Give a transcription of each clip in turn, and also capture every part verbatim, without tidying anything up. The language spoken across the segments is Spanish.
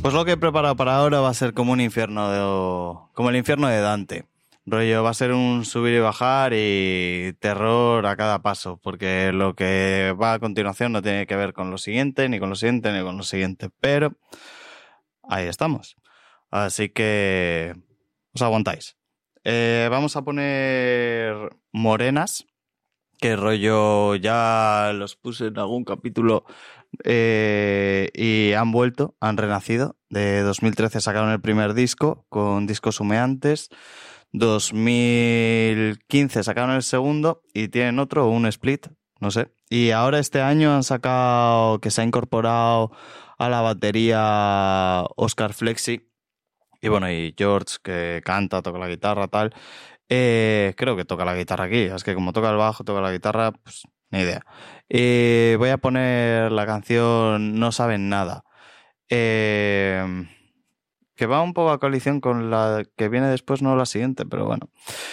Pues lo que he preparado para ahora va a ser como un infierno, de, como el infierno de Dante. Rollo, va a ser un subir y bajar y terror a cada paso, porque lo que va a continuación no tiene que ver con lo siguiente, ni con lo siguiente, ni con lo siguiente. Pero ahí estamos. Así que os aguantáis. Eh, vamos a poner morenas, que rollo ya los puse en algún capítulo eh, y han vuelto, han renacido. De dos mil trece sacaron el primer disco con discos humeantes. dos mil quince sacaron el segundo y tienen otro, un split, no sé. Y ahora este año han sacado que se ha incorporado a la batería Oscar Flexi. Y bueno, y George, que canta, toca la guitarra, tal. Eh, creo que toca la guitarra aquí. Es que como toca el bajo, toca la guitarra, pues ni idea. Eh, voy a poner la canción No Saben Nada. Eh, que va un poco a colisión con la que viene después, no la siguiente, pero bueno.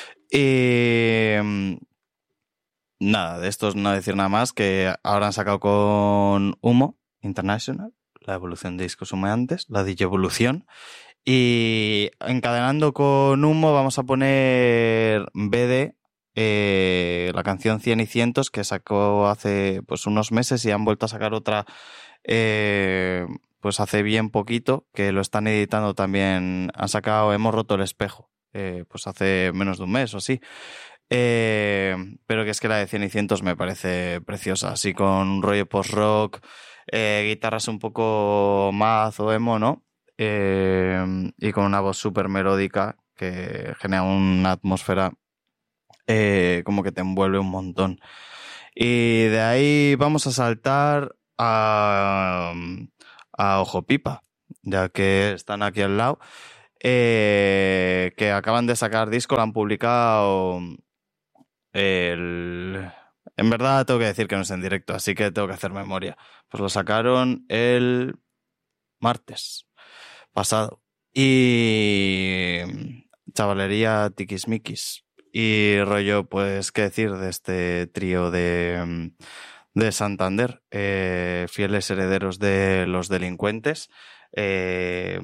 Y nada, de estos no decir nada más, que ahora han sacado con Humo International, la evolución de discos humeantes, la digievolución. Y encadenando con Humo vamos a poner B D, eh, la canción cien y cientos, que sacó hace pues unos meses y han vuelto a sacar otra eh, pues hace bien poquito, que lo están editando también. Han sacado Hemos roto el espejo, eh, pues hace menos de un mes o así. Eh, pero que es que la de cien y cientos me parece preciosa, así con un rollo post-rock, eh, guitarras un poco math o emo, ¿no? Eh, y con una voz súper melódica que genera una atmósfera eh, como que te envuelve un montón. Y de ahí vamos a saltar a, a Ojo Pipa, ya que están aquí al lado, eh, que acaban de sacar disco, lo han publicado el... En verdad tengo que decir que no es en directo, así que tengo que hacer memoria. Pues lo sacaron el martes pasado. Y chavalería tiquismiquis. Y rollo, pues, qué decir de este trío de, de Santander, eh, fieles herederos de los delincuentes, eh,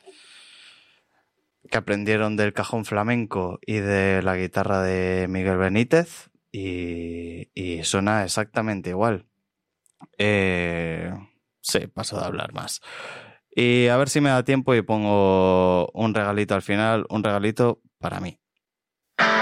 que aprendieron del cajón flamenco y de la guitarra de Miguel Benítez, y, y suena exactamente igual. Eh, sí, paso de hablar más. Y a ver si me da tiempo y pongo un regalito al final, un regalito para mí.